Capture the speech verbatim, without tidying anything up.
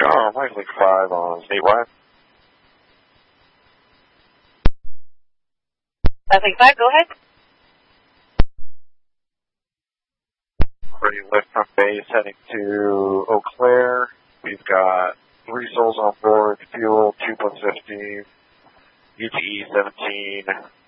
Oh, Mike Link five on statewide. Mike Link five, go ahead. Ready to lift from base heading to Eau Claire. We've got three souls on board, fuel two plus fifty, U T E seventeen.